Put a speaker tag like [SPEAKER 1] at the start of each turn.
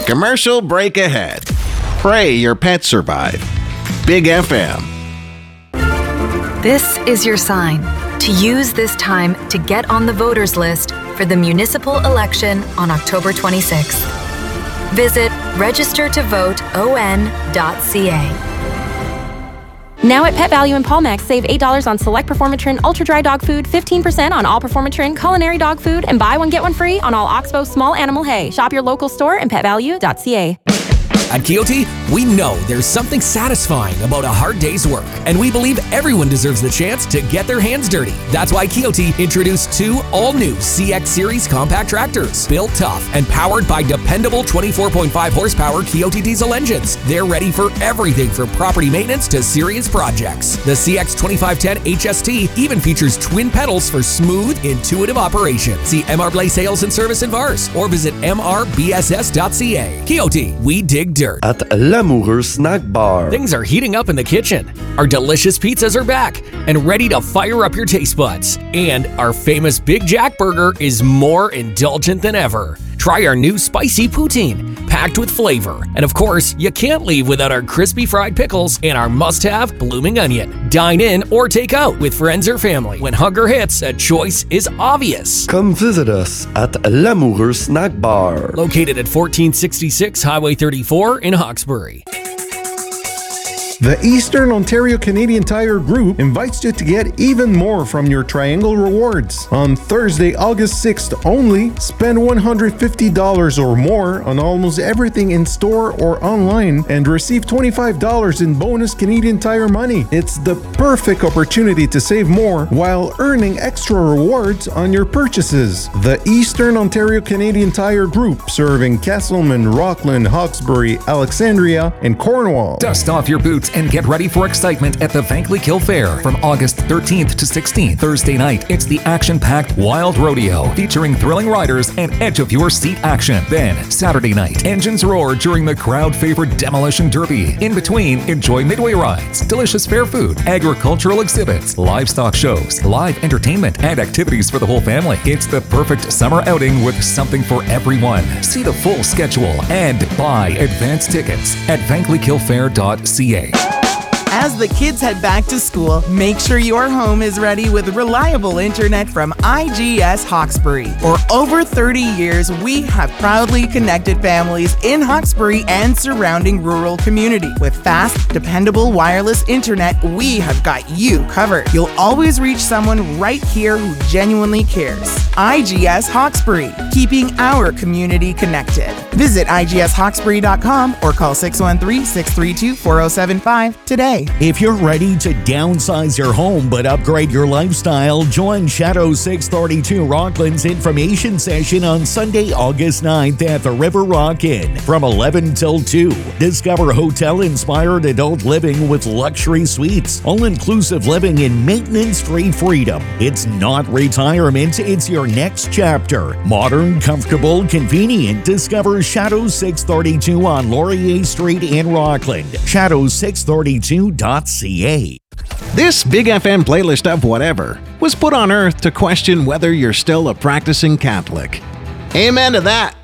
[SPEAKER 1] Commercial break ahead. Pray your pets survive. Big FM.
[SPEAKER 2] This is your sign to use this time to get on the voters list for the municipal election on October 26th. Visit registertovoteon.ca.
[SPEAKER 3] Now at Pet Value in Palmax, save $8 on select Performatrin Ultra Dry Dog Food, 15% on all Performatrin Culinary Dog Food, and buy one, get one free on all Oxbow Small Animal Hay. Shop your local store and petvalue.ca.
[SPEAKER 4] At Quixote, we know there's something satisfying about a hard day's work, and we believe everyone deserves the chance to get their hands dirty. That's why Quixote introduced 2 all-new CX Series compact tractors, built tough and powered by dependable 24.5 horsepower Quixote diesel engines. They're ready for everything from property maintenance to serious projects. The CX 2510 HST even features twin pedals for smooth, intuitive operation. See MR Blay Sales and Service in Vars or visit mrbss.ca. Quixote, we dig dirt.
[SPEAKER 5] At L'Amoureux Snack Bar.
[SPEAKER 4] Things are heating up in the kitchen. Our delicious pizzas are back and ready to fire up your taste buds. And our famous Big Jack Burger is more indulgent than ever. Try our new spicy poutine, packed with flavor. And of course, you can't leave without our crispy fried pickles and our must-have blooming onion. Dine in or take out with friends or family. When hunger hits, a choice is obvious.
[SPEAKER 5] Come visit us at L'Amoureux Snack Bar.
[SPEAKER 4] Located at 1466 Highway 34 in Hawkesbury.
[SPEAKER 6] The Eastern Ontario Canadian Tire Group invites you to get even more from your Triangle Rewards. On Thursday, August 6th only, spend $150 or more on almost everything in store or online and receive $25 in bonus Canadian Tire money. It's the perfect opportunity to save more while earning extra rewards on your purchases. The Eastern Ontario Canadian Tire Group, serving Castleman, Rockland, Hawkesbury, Alexandria, and Cornwall.
[SPEAKER 7] Dust off your boots and get ready for excitement at the Vankleek Hill Fair from August 13th to 16th. Thursday night, it's the action-packed Wild Rodeo featuring thrilling riders and edge-of-your-seat action. Then, Saturday night, engines roar during the crowd-favorite Demolition Derby. In between, enjoy midway rides, delicious fair food, agricultural exhibits, livestock shows, live entertainment, and activities for the whole family. It's the perfect summer outing with something for everyone. See the full schedule and buy advance tickets at vankleekhillfair.ca.
[SPEAKER 8] As the kids head back to school, make sure your home is ready with reliable internet from IGS Hawkesbury. For over 30 years, we have proudly connected families in Hawkesbury and surrounding rural community. With fast, dependable wireless internet, we have got you covered. You'll always reach someone right here who genuinely cares. IGS Hawkesbury, keeping our community connected. Visit igshawkesbury.com or call 613-632-4075 today.
[SPEAKER 9] If you're ready to downsize your home but upgrade your lifestyle, join Shadow 632 Rockland's information session on Sunday, August 9th at the River Rock Inn from 11 till 2. Discover hotel-inspired adult living with luxury suites, all-inclusive living in maintenance-free freedom. It's not retirement, it's your next chapter. Modern, comfortable, convenient. Discover Shadow 632 on Laurier Street in Rockland. Shadow632.ca.
[SPEAKER 1] This Big FM playlist of whatever was put on earth to question whether you're still a practicing Catholic. Amen to that.